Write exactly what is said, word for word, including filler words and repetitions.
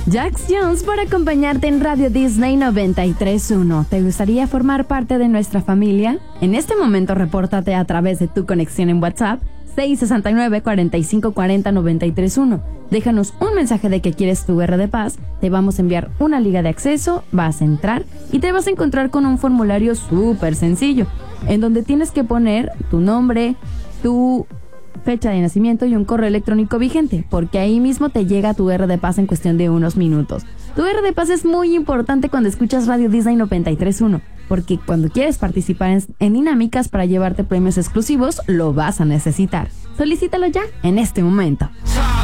Jax Jones por acompañarte en Radio Disney noventa y tres punto uno. ¿Te gustaría formar parte de nuestra familia? En este momento repórtate a través de tu conexión en WhatsApp seis seis nueve, cuatro cinco cuatro cero, nueve tres uno. Déjanos un mensaje de que quieres tu R de Paz, te vamos a enviar una liga de acceso, vas a entrar y te vas a encontrar con un formulario súper sencillo, en donde tienes que poner tu nombre, tu fecha de nacimiento y un correo electrónico vigente, porque ahí mismo te llega tu R de Paz en cuestión de unos minutos. Tu R de Paz es muy importante cuando escuchas Radio Disney noventa y tres punto uno, porque cuando quieres participar en, en dinámicas para llevarte premios exclusivos, lo vas a necesitar. Solicítalo ya, en este momento.